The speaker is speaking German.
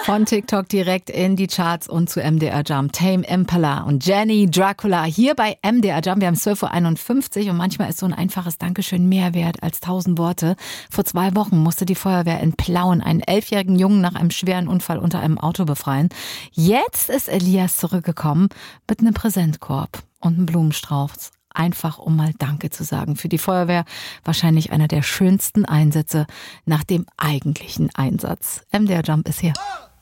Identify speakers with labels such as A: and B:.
A: Von TikTok direkt in die Charts und zu MDR Jump. Tame Impala und Jenny Dracula hier bei MDR Jump. Wir haben 12.51 Uhr und manchmal ist so ein einfaches Dankeschön mehr wert als 1000 Worte. Vor 2 Wochen musste die Feuerwehr in Plauen einen 11-jährigen Jungen nach einem schweren Unfall unter einem Auto befreien. Jetzt ist Elias zurückgekommen mit einem Präsentkorb und einem Blumenstrauß. Einfach, um mal Danke zu sagen. Für die Feuerwehr wahrscheinlich einer der schönsten Einsätze nach dem eigentlichen Einsatz. MDR Jump ist hier.